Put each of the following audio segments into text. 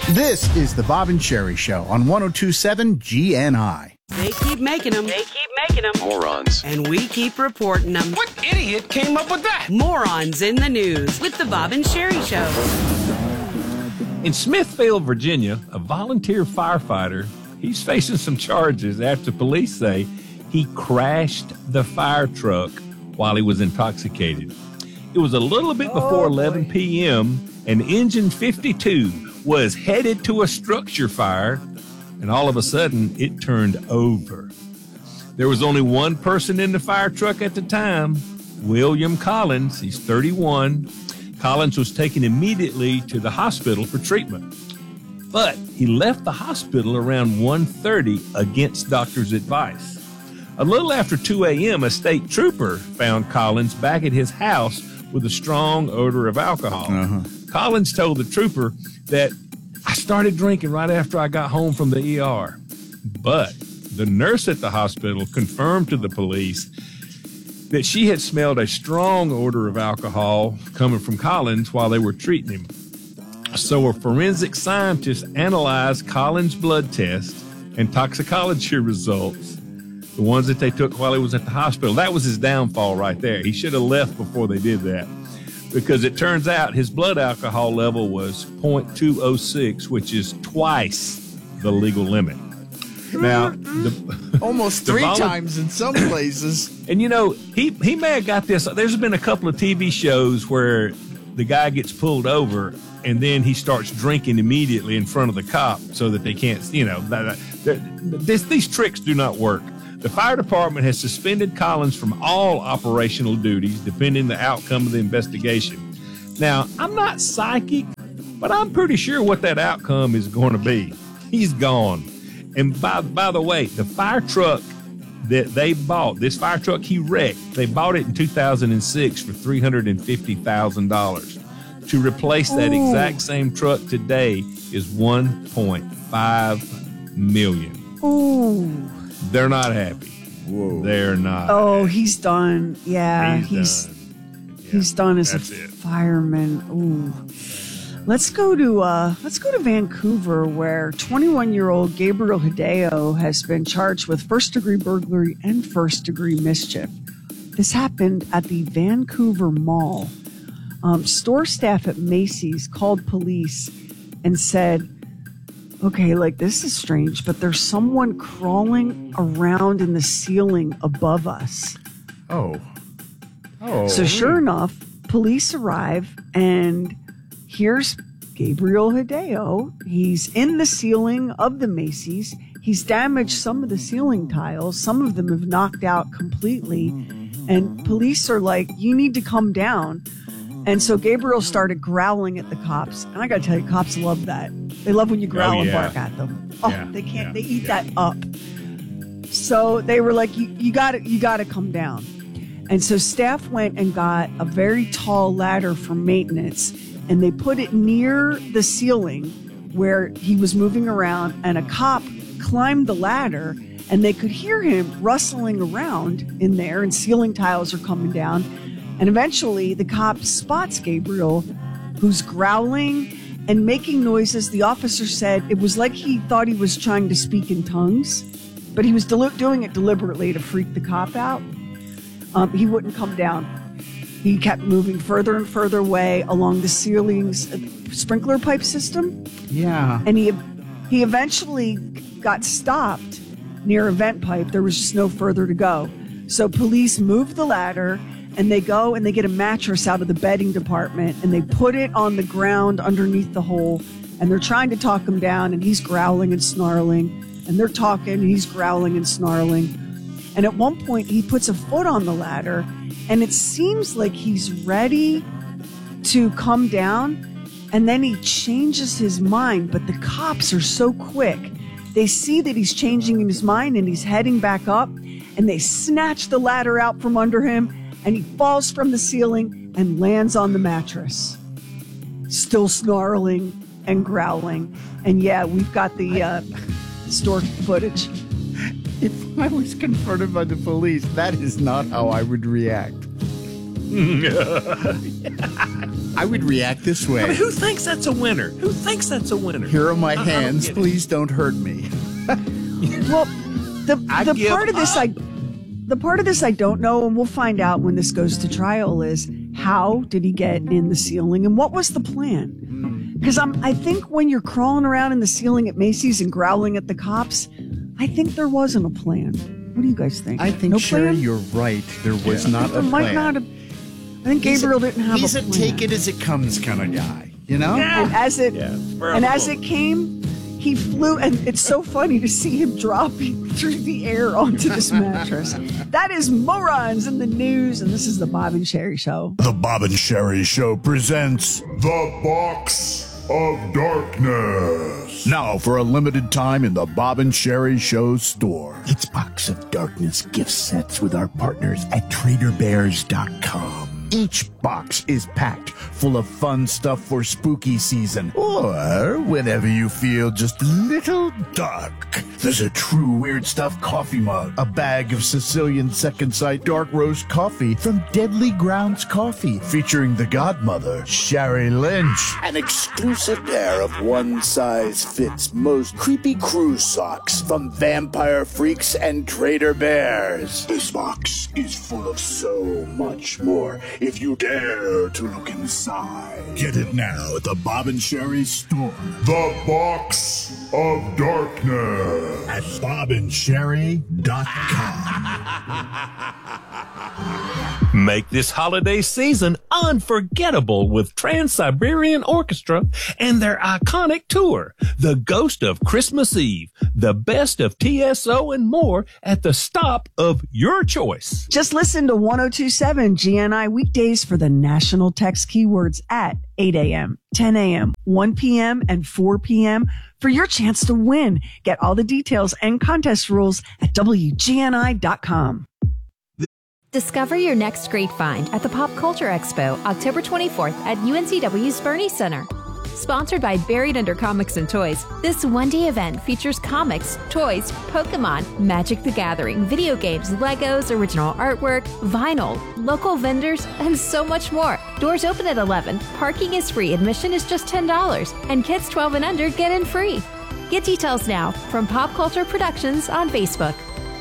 This is the Bob and Sherry Show on 102.7 GNI. They keep making them. Morons. And we keep reporting them. What idiot came up with that? Morons in the news with the Bob and Sherry Show. In Smithfield, Virginia, a volunteer firefighter, he's facing some charges after police say he crashed the fire truck while he was intoxicated. It was a little bit before 11 p.m., and engine 52 was headed to a structure fire, and all of a sudden, it turned over. There was only one person in the fire truck at the time, William Collins. He's 31. Collins was taken immediately to the hospital for treatment. But he left the hospital around 1:30 against doctor's advice. A little after 2 a.m., a state trooper found Collins back at his house with a strong odor of alcohol. Collins told the trooper that, "I started drinking right after I got home from the ER." But the nurse at the hospital confirmed to the police that she had smelled a strong odor of alcohol coming from Collins while they were treating him. So a forensic scientist analyzed Collins' blood test and toxicology results, the ones that they took while he was at the hospital. That was his downfall right there. He should have left before they did that, because it turns out his blood alcohol level was 0.206, which is twice the legal limit. Now, Almost three times in some places. And you know, he may have got this. There's been a couple of TV shows where the guy gets pulled over and then he starts drinking immediately in front of the cop so that they can't, these tricks do not work. The fire department has suspended Collins from all operational duties depending the outcome of the investigation. Now, I'm not psychic, but I'm pretty sure what that outcome is going to be. He's gone. And by the way, the fire truck that they bought, this fire truck he wrecked, they bought it in 2006 for $350,000. To replace that exact same truck today is $1.5 million. Ooh. They're not happy. Whoa. They're not. Oh, he's done. Yeah, he's done as a That's it. fireman. Ooh. Let's go to Vancouver, where 21-year-old Gabriel Hideo has been charged with first-degree burglary and first-degree mischief. This happened at the Vancouver Mall. Store staff at Macy's called police and said, "Okay, this is strange, but there's someone crawling around in the ceiling above us." Oh. So sure enough, police arrive, and here's Gabriel Hideo. He's in the ceiling of the Macy's. He's damaged some of the ceiling tiles. Some of them have knocked out completely. And police are like, "You need to come down." And so Gabriel started growling at the cops. And I got to tell you, cops love that. They love when you growl and bark at them. Oh, Yeah, they can't. yeah, They eat yeah. that up. So they were like, you got to come down. And so staff went and got a very tall ladder for maintenance, and they put it near the ceiling where he was moving around, and a cop climbed the ladder, and they could hear him rustling around in there, and ceiling tiles are coming down. And eventually the cop spots Gabriel, who's growling and making noises. The officer said it was like he thought he was trying to speak in tongues, but he was doing it deliberately to freak the cop out. He wouldn't come down. He kept moving further and further away along the ceiling's sprinkler pipe system. Yeah. And he eventually got stopped near a vent pipe. There was just no further to go. So police moved the ladder, and they go and they get a mattress out of the bedding department, and they put it on the ground underneath the hole, and they're trying to talk him down, and he's growling and snarling, and they're talking, and he's growling and snarling. And at one point, he puts a foot on the ladder, and it seems like he's ready to come down, and then he changes his mind. But the cops are so quick. They see that he's changing his mind, and he's heading back up, and they snatch the ladder out from under him, and he falls from the ceiling and lands on the mattress, still snarling and growling. And yeah, we've got the store footage. If I was confronted by the police, that is not how I would react. I would react this way. I mean, who thinks that's a winner? Who thinks that's a winner? Here are my I don't hands. get it. Please don't hurt me. Well, the give part of this the part of this I don't know, and we'll find out when this goes to trial, is how did he get in the ceiling and what was the plan? Because I think when you're crawling around in the ceiling at Macy's and growling at the cops, I think there wasn't a plan. What do you guys think? I think, no Sherry, plan? you're right. There was not a There plan. might not have. I think Gabriel didn't have He's a a plan. take it as it comes kind of guy, you know? And as it Yeah. came, he flew, and it's so funny to see him dropping through the air onto this mattress. That is Morons in the News, and this is the Bob and Sherry Show. The Bob and Sherry Show presents The Box of Darkness. Now for a limited time in the Bob and Sherry Show store. It's Box of Darkness gift sets with our partners at TraderBears.com. Each box is packed full of fun stuff for spooky season, or whenever you feel just a little dark. There's a true weird stuff coffee mug, a bag of Sicilian Second Sight dark roast coffee from Deadly Grounds Coffee, featuring the godmother, Sherry Lynch, an exclusive pair of one-size-fits most creepy cruise socks from Vampire Freaks and Trader Bears. This box is full of so much more if you dare to look inside. Get it now at the Bob and Sherry store. The Box of Darkness at BobandSherry.com. Make this holiday season unforgettable with Trans-Siberian Orchestra and their iconic tour, The Ghost of Christmas Eve, the best of TSO and more at the stop of your choice. Just listen to 1027 GNI weekdays for the national text keywords at 8 a.m., 10 a.m., 1 p.m., and 4 p.m. for your chance to win. Get all the details and contest rules at WGNI.com. Discover your next great find at the Pop Culture Expo, October 24th at UNCW's Bernie Center. Sponsored by Buried Under Comics and Toys, this one-day event features comics, toys, Pokemon, Magic the Gathering, video games, Legos, original artwork, vinyl, local vendors, and so much more. Doors open at 11, parking is free, admission is just $10, and kids 12 and under get in free. Get details now from Pop Culture Productions on Facebook.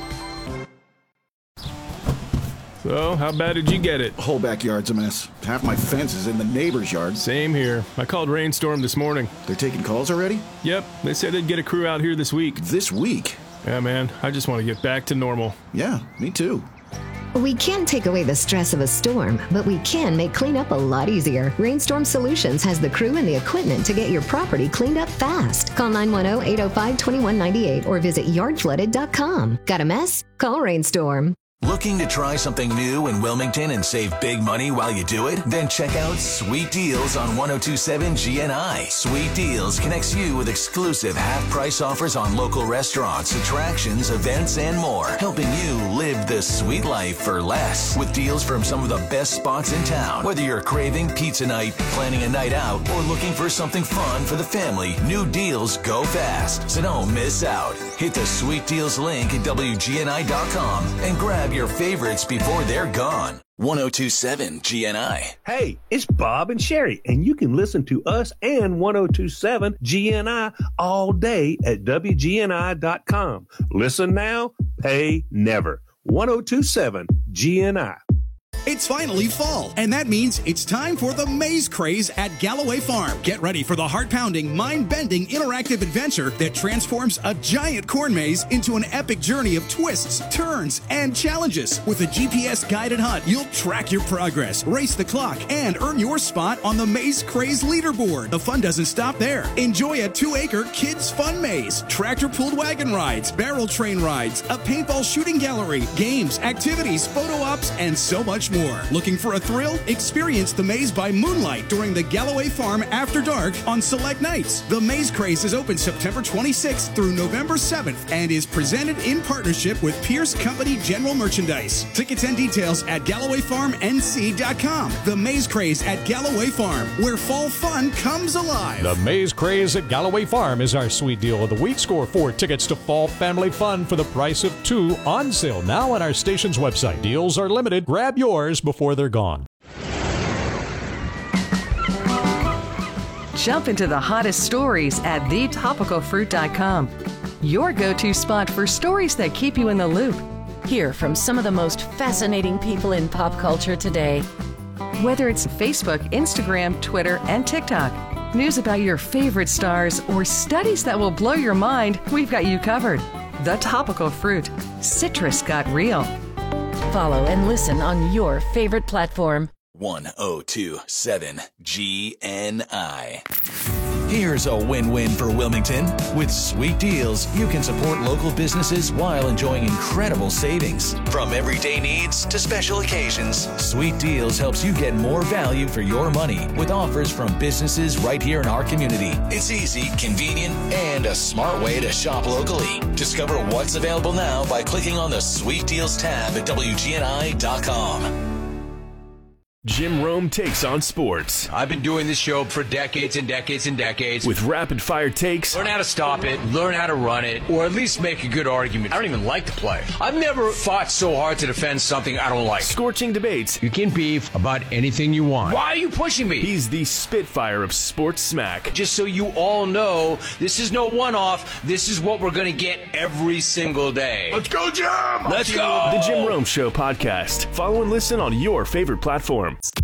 So, how bad did you get it? Whole backyard's a mess. Half my fence is in the neighbor's yard. Same here. I called Rainstorm this morning. They're taking calls already? Yep, they said they'd get a crew out here this week. This week? Yeah, man, I just want to get back to normal. Yeah, me too. We can't take away the stress of a storm, but we can make cleanup a lot easier. Rainstorm Solutions has the crew and the equipment to get your property cleaned up fast. Call 910-805-2198 or visit yardflooded.com. Got a mess? Call Rainstorm. Looking to try something new in Wilmington and save big money while you do it? Then check out Sweet Deals on 1027 GNI. Sweet Deals connects you with exclusive half-price offers on local restaurants, attractions, events, and more, helping you live the sweet life for less. With deals from some of the best spots in town. Whether you're craving pizza night, planning a night out, or looking for something fun for the family, new deals go fast, so don't miss out. Hit the Sweet Deals link at WGNI.com and grab your favorites before they're gone. 1027 GNI. Hey, it's Bob and Sherry, and you can listen to us and 1027 GNI all day at WGNI.com. Listen now, pay never. 1027 GNI. It's finally fall, and that means it's time for the Maze Craze at Galloway Farm. Get ready for the heart-pounding, mind-bending, interactive adventure that transforms a giant corn maze into an epic journey of twists, turns, and challenges. With a GPS-guided hunt, you'll track your progress, race the clock, and earn your spot on the Maze Craze leaderboard. The fun doesn't stop there. Enjoy a 2-acre kids' fun maze, tractor-pulled wagon rides, barrel train rides, a paintball shooting gallery, games, activities, photo ops, and so much more. Looking for a thrill? Experience the maze by moonlight during the Galloway Farm After Dark on select nights. The Maze Craze is open September 26th through November 7th and is presented in partnership with Pierce Company General Merchandise. Tickets and details at GallowayFarmNC.com. The Maze Craze at Galloway Farm, where fall fun comes alive. The Maze Craze at Galloway Farm is our sweet deal of the week. Score 4 tickets to fall family fun for the price of 2 on sale now on our station's website. Deals are limited. Grab yours before they're gone. Jump into the hottest stories at thetopicalfruit.com. Your go-to spot for stories that keep you in the loop. Hear from some of the most fascinating people in pop culture today. Whether it's Facebook, Instagram, Twitter, and TikTok, news about your favorite stars, or studies that will blow your mind, we've got you covered. The Topical Fruit. Citrus got real. Follow and listen on your favorite platform. 1027 GNI. Here's a win-win for Wilmington. With sweet deals, you can support local businesses while enjoying incredible savings. From everyday needs to special occasions, Sweet Deals helps you get more value for your money with offers from businesses right here in our community. It's easy, convenient, and a smart way to shop locally. Discover what's available now by clicking on the Sweet Deals tab at WGNI.com. Jim Rome takes on sports. I've been doing this show for decades and decades and decades. With rapid-fire takes. Learn how to stop it, learn how to run it, or at least make a good argument. I don't even like the play. I've never fought so hard to defend something I don't like. Scorching debates. You can beef about anything you want. Why are you pushing me? He's the Spitfire of sports smack. Just so you all know, this is no one-off. This is what we're going to get every single day. Let's go, Jim! Let's go! The Jim Rome Show podcast. Follow and listen on your favorite platform.